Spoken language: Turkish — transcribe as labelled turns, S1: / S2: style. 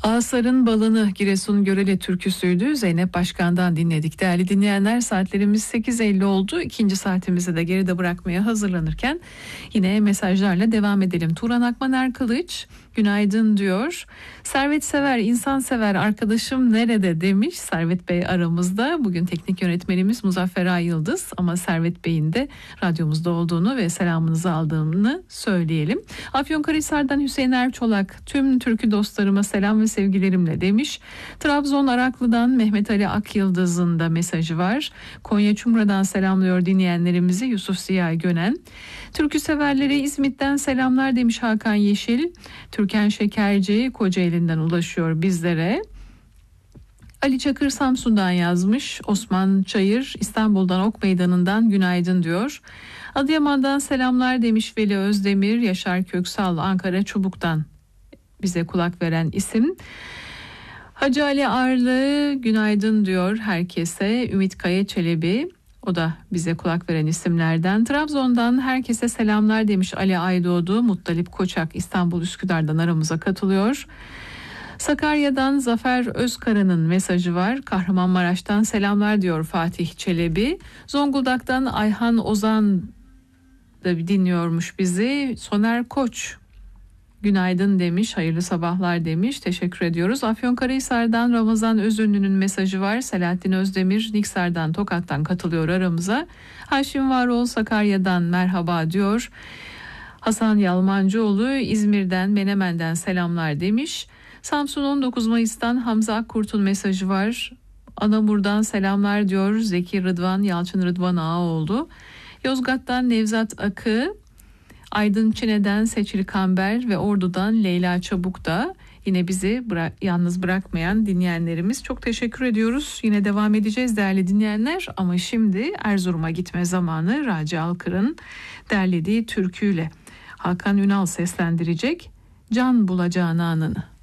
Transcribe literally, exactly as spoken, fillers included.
S1: Asar'ın Balını Giresun Görele türküsüydü. Zeynep Başkan'dan dinledik. Değerli dinleyenler, saatlerimiz sekiz elli oldu. İkinci saatimizi de geride bırakmaya hazırlanırken yine mesajlarla devam edelim. Turan Akman Erkılıç günaydın diyor. Servet sever, insan sever arkadaşım nerede demiş. Servet Bey aramızda. Bugün teknik yönetmenimiz Muzaffer Ay Yıldız, ama Servet Bey'in de radyomuzda olduğunu ve selamınızı aldığını söyleyelim. Afyonkarahisar'dan Hüseyin Erçolak, tüm türkü dostlarıma selam ve sevgilerimle demiş. Trabzon Araklı'dan Mehmet Ali Akyıldız'ın da mesajı var. Konya Çumra'dan selamlıyor dinleyenlerimizi Yusuf Ziya Gönen. Türkü severlere İzmit'ten selamlar demiş Hakan Yeşil. Türkan Şekerci Kocaeli'nden ulaşıyor bizlere. Ali Çakır Samsun'dan yazmış. Osman Çayır İstanbul'dan Ok Meydanı'ndan günaydın diyor. Adıyaman'dan selamlar demiş Veli Özdemir. Yaşar Köksal Ankara Çubuk'tan bize kulak veren isim. Hacı Ali Arlı günaydın diyor herkese. Ümit Kaya Çelebi, o da bize kulak veren isimlerden. Trabzon'dan herkese selamlar demiş Ali Aydoğdu. Muttalip Koçak İstanbul Üsküdar'dan aramıza katılıyor. Sakarya'dan Zafer Özkara'nın mesajı var. Kahramanmaraş'tan selamlar diyor Fatih Çelebi. Zonguldak'tan Ayhan Ozan da dinliyormuş bizi. Soner Koç günaydın demiş, hayırlı sabahlar demiş, teşekkür ediyoruz. Afyonkarahisar'dan Ramazan Özünlü'nün mesajı var. Selahattin Özdemir Niksar'dan, Tokat'tan katılıyor aramıza. Haşim Varol Sakarya'dan merhaba diyor. Hasan Yalmancıoğlu İzmir'den, Menemen'den selamlar demiş. Samsun on dokuz Mayıs'tan Hamza Akkurt'un mesajı var. Anamur'dan selamlar diyor Zeki Rıdvan, Yalçın Rıdvan Ağaoğlu. Yozgat'tan Nevzat Akı, Aydın Çine'den Seçil Kamber ve Ordu'dan Leyla Çabuk da yine bizi bıra- yalnız bırakmayan dinleyenlerimiz. Çok teşekkür ediyoruz. Yine devam edeceğiz değerli dinleyenler, ama şimdi Erzurum'a gitme zamanı. Raci Alkır'ın derlediği türküyle Hakan Ünal seslendirecek Can Bulacağın Anını.